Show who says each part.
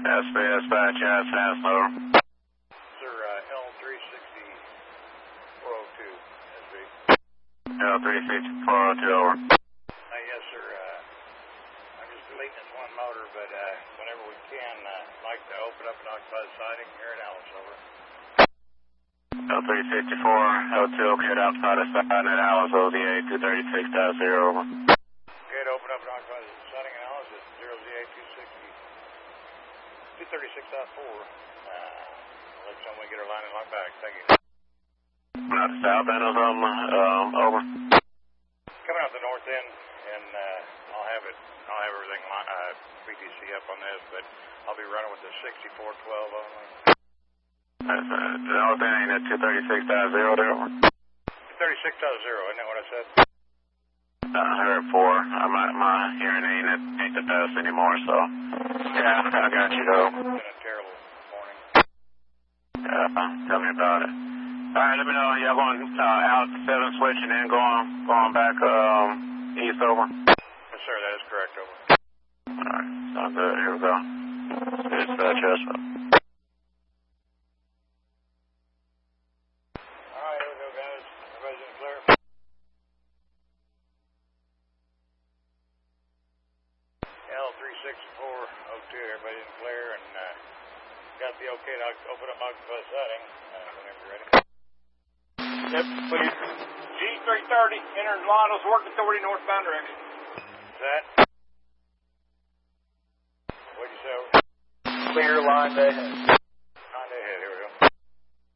Speaker 1: SB dispatch, fast over.
Speaker 2: Sir, L36402, SB.
Speaker 1: L36402, over.
Speaker 2: Yes, sir. I'm just deleting this one motor, but whenever we can, like to open up an occupied siding here in Alice, over.
Speaker 1: L36402, okay, outside of siding at Alice, OZA 236.0, over.
Speaker 2: Okay, to open up an occupied siding in Alice at 0ZA 236.4. Let someone get her line and lock back. Thank you.
Speaker 1: Not the south end of them, over.
Speaker 2: Coming out the north end, and I'll have everything PTC up on this, but I'll be running with the 6412 only.
Speaker 1: That's the north end at 236.0 there, over.
Speaker 2: 236.0, isn't that what I said?
Speaker 1: I heard 4. My hearing ain't the best anymore, so yeah, I got you though.
Speaker 2: It's been a terrible morning.
Speaker 1: Yeah, tell me about it. All right, let me know. Y'all going out 7 switch and then going back east, over.
Speaker 2: Yes, sir, that is correct, over.
Speaker 1: All right, sounds good. Here we go. Dispatch, yes, sir.
Speaker 2: All right, here we go, guys. Everybody's in clear. L36402, everybody's in clear, and got the okay to open up occupied siding whenever you're ready.
Speaker 3: Yep, please. G330, entering Lanos Work Authority northbound direction.
Speaker 2: Is that? What'd you say?
Speaker 3: Clear line ahead.